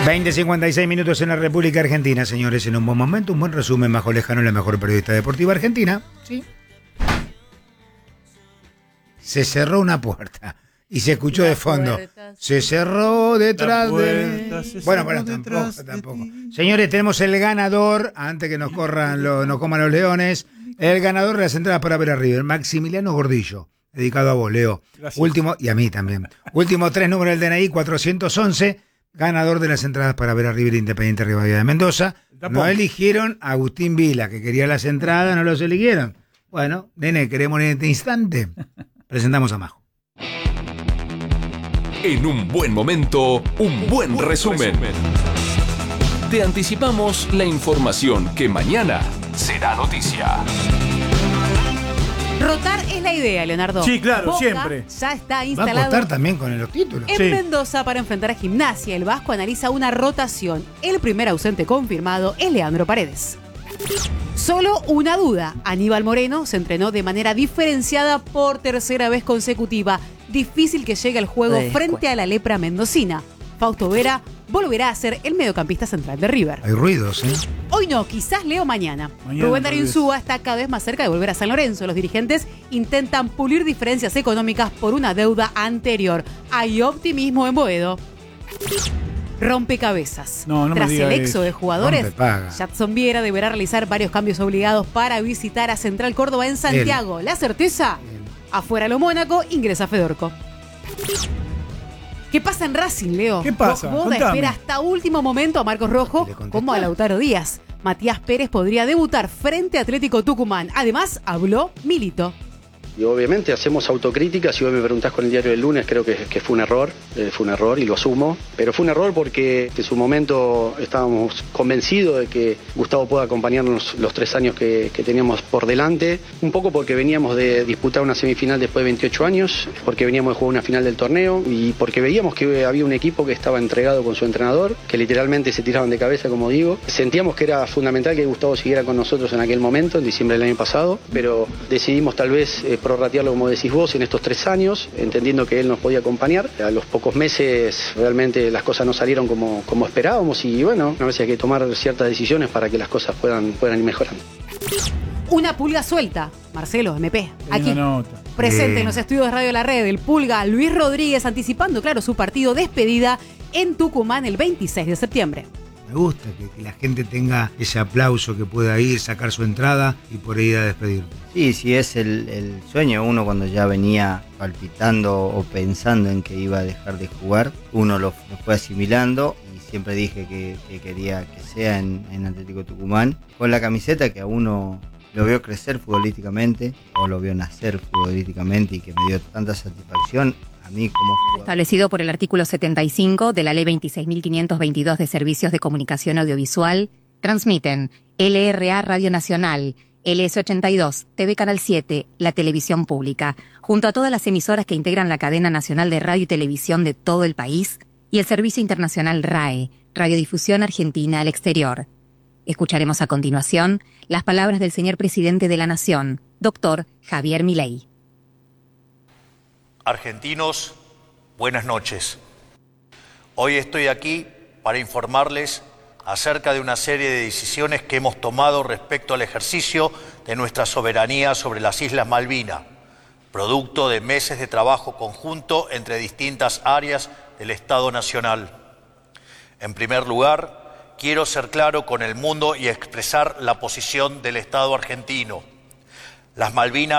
20:56 minutos en la República Argentina, señores. En un buen momento, un buen resumen, Majo Lejano, la mejor periodista deportiva argentina. Sí. Se cerró una puerta y se escuchó de fondo. Se cerró detrás de... Bueno, tampoco. Señores, tenemos el ganador, antes que nos corran, nos coman los leones, el ganador de las entradas para ver a River, Maximiliano Gordillo, dedicado a vos, Leo. Gracias. Último, y a mí también. Último 3 números del DNI, 411, ganador de las entradas para ver a River Independiente Rivadavia de Mendoza. No eligieron a Agustín Vila, que quería las entradas, no los eligieron. Bueno, nene, queremos en este instante. Presentamos a Majo. En un buen momento, un buen resumen. Te anticipamos la información que mañana será noticia. Rotar es la idea, Leonardo. Sí, claro, Boca siempre. Ya está Va a instalado costar también con los títulos. en Sí. Mendoza para enfrentar a Gimnasia. El Vasco analiza una rotación. El primer ausente confirmado es Leandro Paredes. Solo una duda. Aníbal Moreno se entrenó de manera diferenciada por tercera vez consecutiva. Difícil que llegue al juego frente a la lepra mendocina. Fausto Vera volverá a ser el mediocampista central de River. Hay ruidos, ¿eh? Hoy no, quizás Leo mañana. Mañana, Rubén tal Darío vez. Insúa está cada vez más cerca de volver a San Lorenzo. Los dirigentes intentan pulir diferencias económicas por una deuda anterior. Hay optimismo en Boedo. Rompecabezas. No me Tras diga el éxodo eso. de jugadores, Rompepaga. Jadson Viera deberá realizar varios cambios obligados para visitar a Central Córdoba en Santiago. La certeza, afuera lo Mónaco, ingresa Fedorco. ¿Qué pasa en Racing, Leo? ¿Qué pasa? Boda Contame. espera hasta último momento a Marcos Rojo ¿Le contestó? como a Lautaro Díaz. Matías Pérez podría debutar frente a Atlético Tucumán. Además, habló Milito. Y obviamente hacemos autocrítica. Si vos me preguntás con el diario del lunes, creo que fue un error y lo asumo. Pero fue un error porque en su momento estábamos convencidos de que Gustavo pueda acompañarnos los 3 años que teníamos por delante. Un poco porque veníamos de disputar una semifinal después de 28 años, porque veníamos de jugar una final del torneo y porque veíamos que había un equipo que estaba entregado con su entrenador, que literalmente se tiraban de cabeza, como digo. Sentíamos que era fundamental que Gustavo siguiera con nosotros en aquel momento, en diciembre del año pasado, pero decidimos tal vez prorratearlo, como decís vos, en estos 3 años, entendiendo que él nos podía acompañar. A los pocos meses realmente las cosas no salieron como esperábamos y bueno, a veces hay que tomar ciertas decisiones para que las cosas puedan ir mejorando. Una pulga suelta. Marcelo, MP. Aquí. Una nota. Presente en los estudios de Radio La Red, el Pulga Luis Rodríguez, anticipando, claro, su partido despedida en Tucumán el 26 de septiembre. Me gusta que la gente tenga ese aplauso, que pueda ir, sacar su entrada y por ir a despedir. Sí, es el sueño. Uno cuando ya venía palpitando o pensando en que iba a dejar de jugar, uno lo fue asimilando y siempre dije que quería que sea en Atlético Tucumán, con la camiseta que a uno lo vio crecer futbolísticamente o lo vio nacer futbolísticamente y que me dio tanta satisfacción a mí como jugador. Establecido por el artículo 75 de la Ley 26.522 de Servicios de Comunicación Audiovisual, transmiten LRA Radio Nacional, LS82, TV Canal 7, la televisión pública, junto a todas las emisoras que integran la cadena nacional de radio y televisión de todo el país, y el Servicio Internacional RAE, Radiodifusión Argentina al Exterior. Escucharemos a continuación las palabras del señor presidente de la Nación, doctor Javier Milei. Argentinos, buenas noches. Hoy estoy aquí para informarles acerca de una serie de decisiones que hemos tomado respecto al ejercicio de nuestra soberanía sobre las Islas Malvinas, producto de meses de trabajo conjunto entre distintas áreas del Estado Nacional. En primer lugar, quiero ser claro con el mundo y expresar la posición del Estado argentino. Las Malvinas